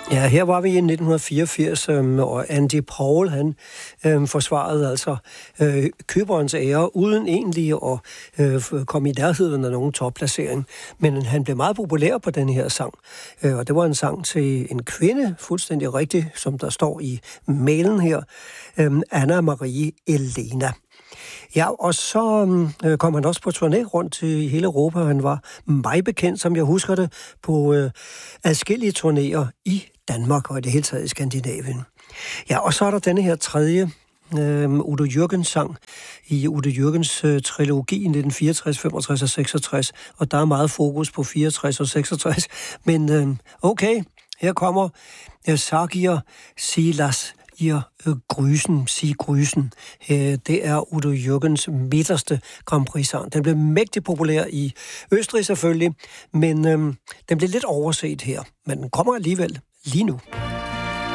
Ja, her var vi i 1984, og Andy Paul, han forsvarede altså køberens ære, uden egentlig at komme i nærheden af nogen topplacering. Men han blev meget populær på den her sang, og det var en sang til en kvinde, fuldstændig rigtig, som der står i mailen her, Anna Marie Elena. Ja, og så kom han også på turné rundt i hele Europa. Han var meget bekendt, som jeg husker det, på adskillige turnéer i Danmark og i det hele taget i Skandinavien. Ja, og så er der denne her tredje Udo Jürgens sang i Udo Jürgens trilogi i 1964, 65 og 66, og der er meget fokus på 64 og 66, men okay, her kommer Sagier Silas ihr Grüßen, Sie Grüßen. Det er Udo Jürgens midterste Grand Prix-sang. Den blev mægtig populær i Østrig selvfølgelig, men den blev lidt overset her. Men den kommer alligevel lige nu.